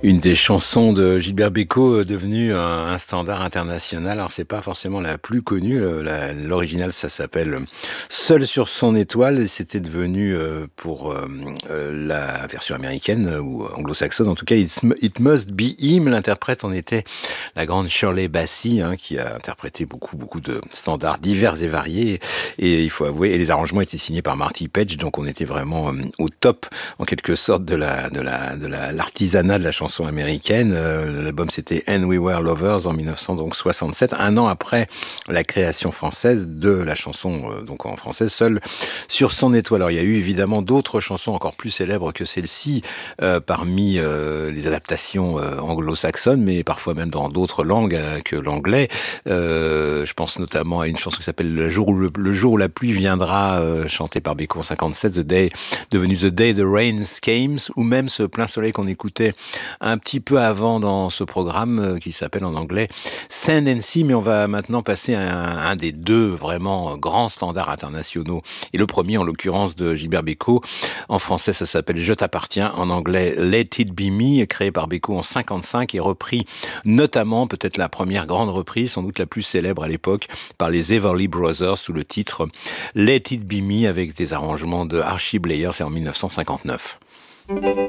Une des chansons de Gilbert Bécaud devenue un standard international. Alors c'est pas forcément la plus connue. L'original ça s'appelle Seul sur son étoile. Et c'était devenu pour la version américaine ou anglo-saxonne en tout cas It Must Be Him. L'interprète en était la grande Shirley Bassey qui a interprété beaucoup de standards divers et variés. Et il faut avouer, et les arrangements étaient signés par Marty Page, donc on était vraiment au top en quelque sorte de l'artisanat de la chanson américaine. L'album c'était And We Were Lovers en 1967, un an après la création française de la chanson donc en français Seul sur son étoile. Alors il y a eu évidemment d'autres chansons encore plus célèbres que celle-ci parmi les adaptations anglo-saxonnes, mais parfois même dans d'autres langues que l'anglais. Je pense notamment à une chanson qui s'appelle Le jour où la pluie viendra, chantée par Bécaud en 57, devenu The Day the Rain Came, ou même ce Plein Soleil qu'on écoutait un petit peu avant dans ce programme qui s'appelle en anglais Sand and Sea. Mais on va maintenant passer à un des deux vraiment grands standards internationaux, et le premier en l'occurrence de Gilbert Bécaud. En français ça s'appelle Je t'appartiens, en anglais Let It Be Me, créé par Bécaud en 55 et repris notamment, peut-être la première grande reprise, sans doute la plus célèbre à l'époque, par les Everly Brothers sous le titre Let It Be Me, avec des arrangements de Archie Bleyer. C'est en 1959.